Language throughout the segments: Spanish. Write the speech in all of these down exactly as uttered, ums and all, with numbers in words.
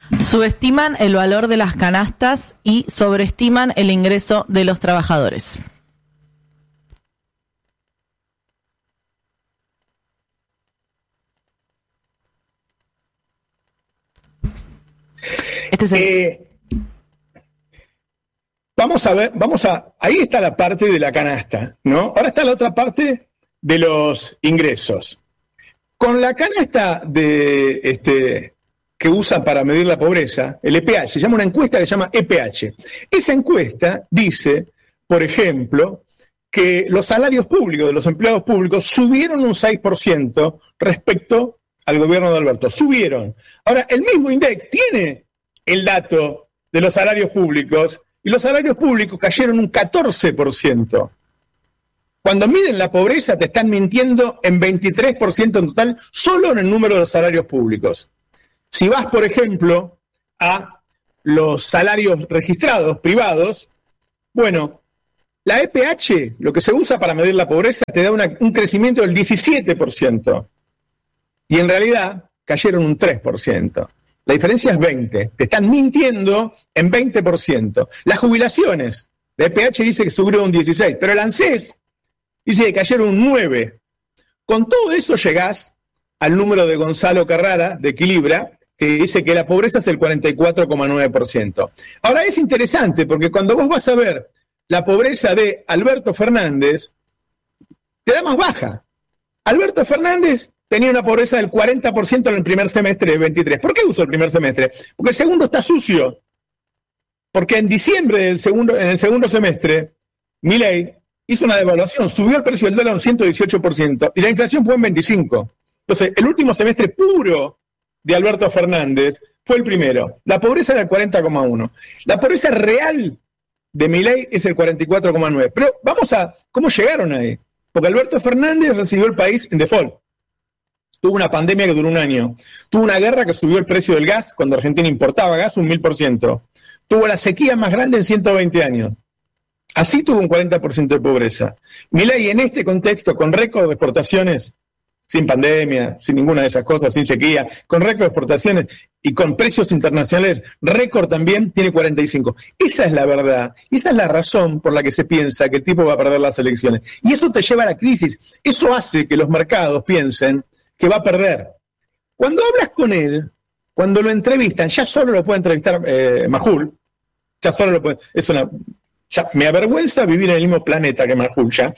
Subestiman el valor de las canastas y sobreestiman el ingreso de los trabajadores. Este es el... eh, vamos a ver, vamos a, ahí está la parte de la canasta, ¿no? Ahora está la otra parte de los ingresos. Con la canasta de este que usan para medir la pobreza, el E P H, se llama una encuesta que se llama E P H. Esa encuesta dice, por ejemplo, que los salarios públicos de los empleados públicos subieron un seis por ciento respecto al gobierno de Alberto. Subieron. Ahora, el mismo INDEC tiene el dato de los salarios públicos y los salarios públicos cayeron un catorce por ciento. Cuando miden la pobreza te están mintiendo en veintitrés por ciento en total solo en el número de los salarios públicos. Si vas, por ejemplo, a los salarios registrados privados, bueno, la E P H, lo que se usa para medir la pobreza, te da una, un crecimiento del diecisiete por ciento. Y en realidad cayeron un tres por ciento. La diferencia es veinte. Te están mintiendo en veinte por ciento. Las jubilaciones, la E P H dice que subieron un dieciséis, pero el ANSES dice que cayeron un nueve. Con todo eso llegás al número de Gonzalo Carrara, de Equilibra, que dice que la pobreza es el cuarenta y cuatro coma nueve por ciento. Ahora es interesante porque cuando vos vas a ver la pobreza de Alberto Fernández, te da más baja. Alberto Fernández tenía una pobreza del cuarenta por ciento en el primer semestre de veintitrés. ¿Por qué usó el primer semestre? Porque el segundo está sucio. Porque en diciembre del segundo, en el segundo semestre, Milei hizo una devaluación, subió el precio del dólar un ciento dieciocho por ciento y la inflación fue en veinticinco por ciento. Entonces, el último semestre puro de Alberto Fernández fue el primero. La pobreza era el cuarenta coma uno. La pobreza real de Milei es el cuarenta y cuatro coma nueve. Pero vamos a cómo llegaron ahí. Porque Alberto Fernández recibió el país en default. Tuvo una pandemia que duró un año. Tuvo una guerra que subió el precio del gas cuando Argentina importaba gas un mil por ciento. Tuvo la sequía más grande en ciento veinte años. Así tuvo un cuarenta por ciento de pobreza. Milei en este contexto, con récord de exportaciones, sin pandemia, sin ninguna de esas cosas, sin sequía, con récord de exportaciones y con precios internacionales, récord también, tiene cuarenta y cinco. Esa es la verdad, y esa es la razón por la que se piensa que el tipo va a perder las elecciones. Y eso te lleva a la crisis, eso hace que los mercados piensen que va a perder. Cuando hablas con él, cuando lo entrevistan, ya solo lo puede entrevistar eh, Majul, ya solo lo puede, es una, ya, me avergüenza vivir en el mismo planeta que Majul ya,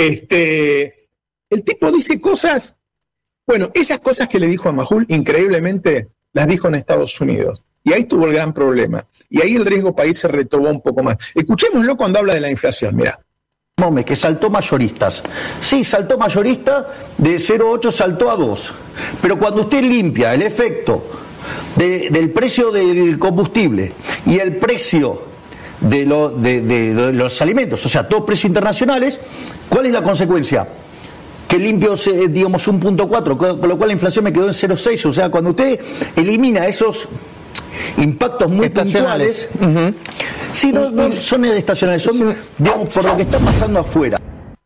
este, el tipo dice cosas. Bueno, esas cosas que le dijo a Majul, increíblemente, las dijo en Estados Unidos. Y ahí tuvo el gran problema. Y ahí el riesgo país se retomó un poco más. Escuchémoslo cuando habla de la inflación, mirá. Mome, que saltó mayoristas. Sí, saltó mayorista, de cero coma ocho saltó a dos. Pero cuando usted limpia el efecto de, del precio del combustible y el precio de, lo, de, de, de los alimentos, o sea, todos precios internacionales, ¿cuál es la consecuencia? Que limpio, digamos, un punto cuatro, con lo cual la inflación me quedó en cero coma seis. O sea, cuando usted elimina esos impactos muy puntuales, uh-huh. sí, no, no son estacionales, son, digamos, por lo que está pasando afuera.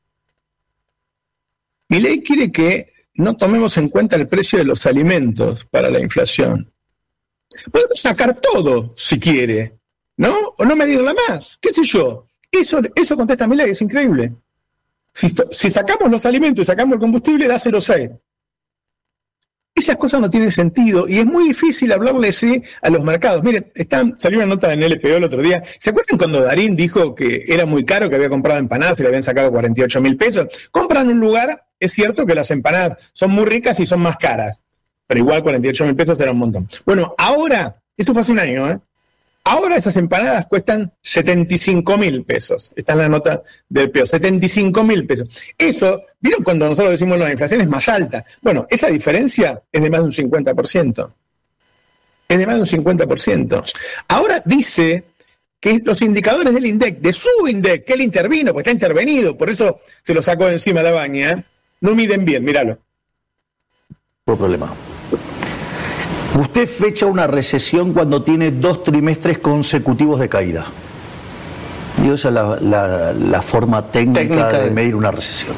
Milei quiere que no tomemos en cuenta el precio de los alimentos para la inflación. Podemos sacar todo, si quiere, ¿no? O no medirla más, qué sé yo. Eso, eso contesta Milei, es increíble. Si, si sacamos los alimentos y sacamos el combustible, da cero coma seis. Esas cosas no tienen sentido y es muy difícil hablarle ¿sí? a los mercados. Miren, están, salió una nota en L P O el otro día. ¿Se acuerdan cuando Darín dijo que era muy caro, que había comprado empanadas y le habían sacado cuarenta y ocho mil pesos? Compran un lugar, es cierto que las empanadas son muy ricas y son más caras, pero igual cuarenta y ocho mil pesos era un montón. Bueno, ahora, eso fue hace un año, ¿eh? Ahora esas empanadas cuestan setenta y cinco mil pesos. Está en la nota del P E O, setenta y cinco mil pesos. Eso, ¿vieron cuando nosotros decimos que la inflación es más alta? Bueno, esa diferencia es de más de un cincuenta por ciento. Es de más de un cincuenta por ciento. Ahora dice que los indicadores del INDEC, de su INDEC, que él intervino, porque está intervenido, por eso se lo sacó de encima la baña, no miden bien, míralo. No problema. Usted fecha una recesión cuando tiene dos trimestres consecutivos de caída. Y esa es la, la, la forma técnica, técnica de medir una recesión.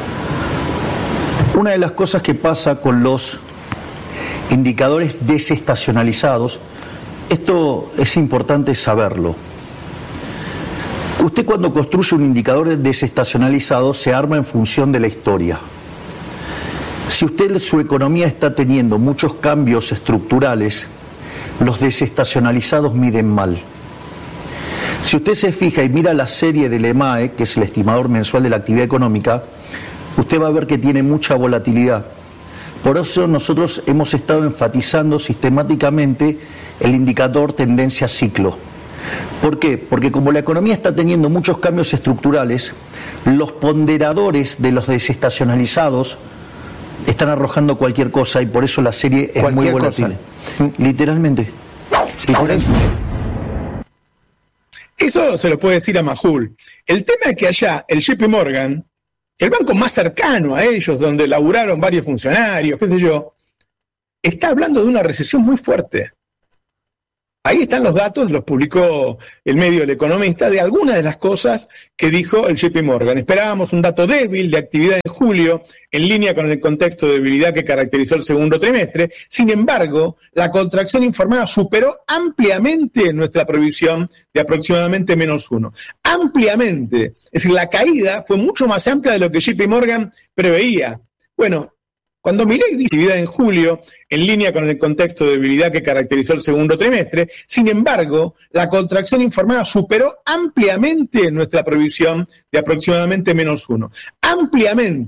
Una de las cosas que pasa con los indicadores desestacionalizados Esto es importante saberlo. Usted cuando construye un indicador desestacionalizado se arma en función de la historia. Si usted, su economía está teniendo muchos cambios estructurales, los desestacionalizados miden mal. Si usted se fija y mira la serie del E M A E, que es el estimador mensual de la actividad económica, usted va a ver que tiene mucha volatilidad. Por eso nosotros hemos estado enfatizando sistemáticamente el indicador tendencia ciclo. ¿Por qué? Porque como la economía está teniendo muchos cambios estructurales, los ponderadores de los desestacionalizados están arrojando cualquier cosa y por eso la serie es muy volátil. Literalmente. Literalmente. Eso se lo puede decir a Majul. El tema es que allá el J P Morgan, el banco más cercano a ellos, donde laburaron varios funcionarios, qué sé yo, está hablando de una recesión muy fuerte. Ahí están los datos, los publicó el medio El Economista, de algunas de las cosas que dijo el J P Morgan. Esperábamos un dato débil de actividad en julio, en línea con el contexto de debilidad que caracterizó el segundo trimestre. Sin embargo, la contracción informada superó ampliamente nuestra previsión de aproximadamente menos uno. Ampliamente. Es decir, la caída fue mucho más amplia de lo que J P Morgan preveía. Bueno, cuando Milei dice actividad en julio, en línea con el contexto de debilidad que caracterizó el segundo trimestre, sin embargo, la contracción informada superó ampliamente nuestra previsión de aproximadamente menos uno. Ampliamente.